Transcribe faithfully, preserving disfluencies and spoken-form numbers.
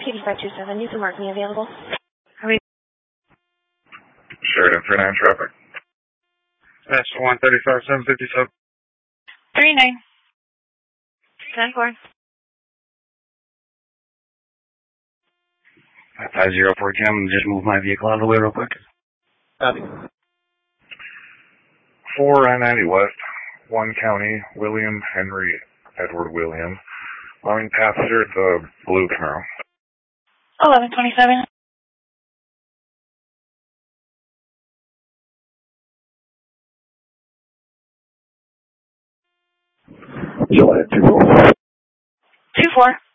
Katie five two seven, you can mark me available. Sheridan three nine traffic. That's one thirty-five, seven fifty-seven. three nine. ten four. five zero four Kim, just move my vehicle out of the way real quick. Copy. four I ninety West, one County, William Henry Edward William. Allowing passenger at the Blue Camaro. eleven twenty-seven. Juliet two four. two four.